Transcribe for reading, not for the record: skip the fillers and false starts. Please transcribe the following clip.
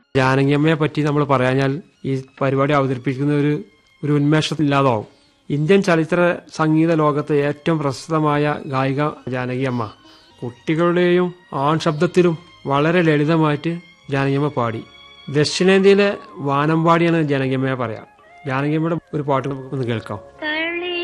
ജാനകിയമ്മയെ പറ്റി നമ്മൾ പറയാഞ്ഞാൽ ഈ പരിപാടി അവതരിപ്പിക്കുന്ന ഒരു ഉന്മേഷമില്ലാതാവും. ഇന്ത്യൻ ചലച്ചിത്ര സംഗീത ലോകത്തെ ഏറ്റവും പ്രസിദ്ധമായ ഗായിക ജാനകിയമ്മ. കുട്ടികളുടെയും ആൺ ശബ്ദത്തിലും വളരെ ലളിതമായിട്ട് ജാനകിയമ്മ പാടി. ദക്ഷിണേന്ത്യയിലെ വാനമ്പാടിയാണ് ജാനകിയമ്മയെ പറയാം. ജാനകിയമ്മയുടെ ഒരു പാട്ട് നമുക്ക് ഒന്ന് കേൾക്കാം.